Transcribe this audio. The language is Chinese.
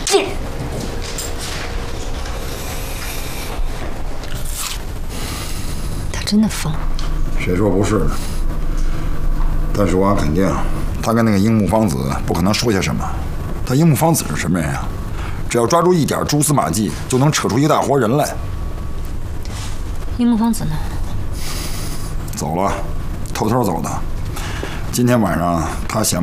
他真的疯了？ 谁说不是呢？但是我敢肯定，他跟那个樱木芳子不可能说些什么。他樱木芳子是什么人呀？只要抓住一点蛛丝马迹，就能扯出一个大活人来。 樱木芳子呢？ 走了，偷偷走的。今天晚上他想。